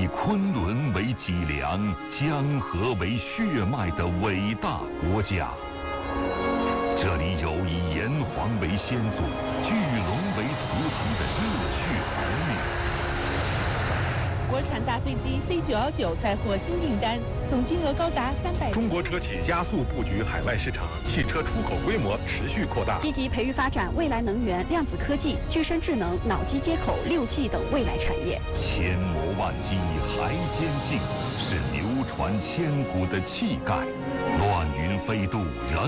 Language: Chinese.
昆仑为脊梁、江河为血脉的伟大国家。这里有以炎黄为先祖、巨龙为图腾的热血儿女。 国产大飞机 C919载获新订单，总金额高达300。 中国车企加速布局海外市场，汽车出口规模持续扩大。 积极培育发展未来能源、量子科技、具身智能、脑机接口、6G 等未来产业。 千磨万击还坚劲，是流传千古的气概。乱云飞渡，